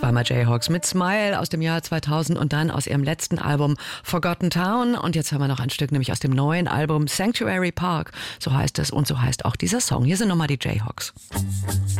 Zweimal Jayhawks mit Smile aus dem Jahr 2000 und dann aus ihrem letzten Album Forgotten Town. Und jetzt hören wir noch ein Stück, nämlich aus dem neuen Album Sanctuary Park. So heißt es und so heißt auch dieser Song. Hier sind nochmal die Jayhawks.